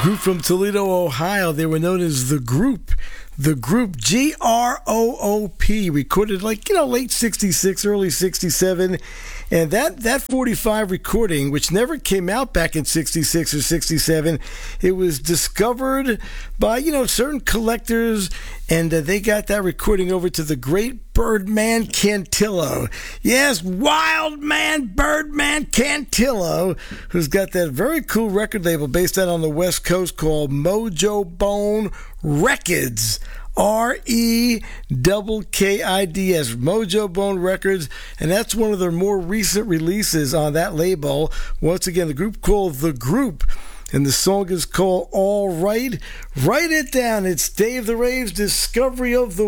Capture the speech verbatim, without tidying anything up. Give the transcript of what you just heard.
group from Toledo, Ohio. They were known as The Group. The Group, G R O O P, recorded like, you know, late sixty-six, early sixty-seven. And that, that forty-five recording, which never came out back in sixty-six or sixty-seven, it was discovered by, you know, certain collectors, and uh, they got that recording over to the great Birdman Cantillo. Yes, Wild Man Birdman Cantillo, who's got that very cool record label based out on the West Coast called Mojo Bone Records. R E K K I D S, Mojo Bone Records, and that's one of their more recent releases on that label. Once again, the group called The Group, and the song is called All Right. Write it down. It's Dave the Rave's Discovery of the